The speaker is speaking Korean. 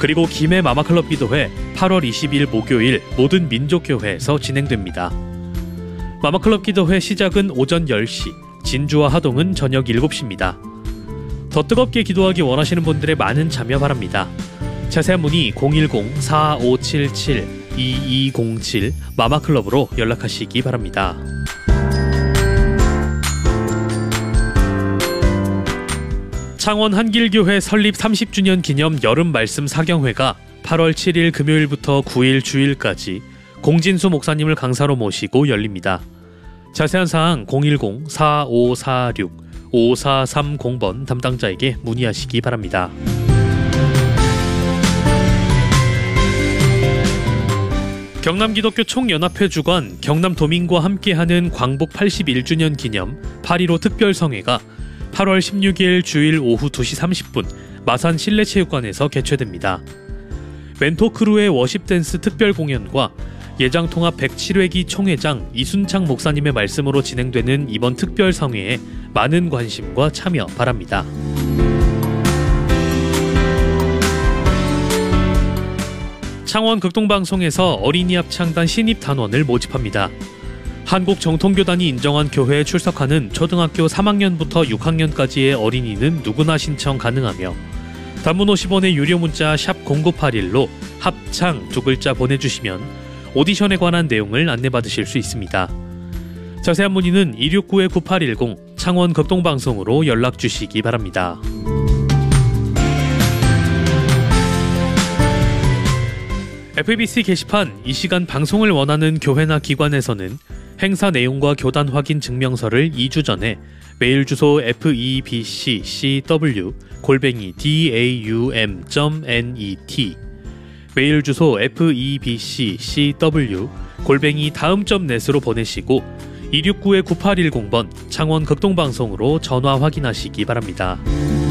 그리고 김해 마마클럽 기도회 8월 20일 목요일 모든 민족교회에서 진행됩니다. 마마클럽 기도회 시작은 오전 10시, 진주와 하동은 저녁 7시입니다. 더 뜨겁게 기도하기 원하시는 분들의 많은 참여 바랍니다. 자세한 문의 010-4577-2207 마마클럽으로 연락하시기 바랍니다. 창원 한길교회 설립 30주년 기념 여름 말씀 사경회가 8월 7일 금요일부터 9일 주일까지 공진수 목사님을 강사로 모시고 열립니다. 자세한 사항 010-4546-5430번 담당자에게 문의하시기 바랍니다. 경남기독교 총연합회 주관 경남도민과 함께하는 광복 81주년 기념 8.15 특별성회가 8월 16일 주일 오후 2시 30분 마산 실내체육관에서 개최됩니다. 멘토크루의 워십댄스 특별 공연과 예장통합 107회기 총회장 이순창 목사님의 말씀으로 진행되는 이번 특별성회에 많은 관심과 참여 바랍니다. 창원 극동방송에서 어린이 합창단 신입단원을 모집합니다. 한국정통교단이 인정한 교회에 출석하는 초등학교 3학년부터 6학년까지의 어린이는 누구나 신청 가능하며 단문 50원의 유료 문자 샵 0981로 합창 두 글자 보내주시면 오디션에 관한 내용을 안내받으실 수 있습니다. 자세한 문의는 269-9810 창원 극동방송으로 연락주시기 바랍니다. FBC 게시판 이 시간 방송을 원하는 교회나 기관에서는 행사 내용과 교단 확인 증명서를 2주 전에 메일 주소 febcw@daum.net 메일 주소 febcw@daum.net으로 보내시고 269-9810번 창원 극동방송으로 전화 확인하시기 바랍니다.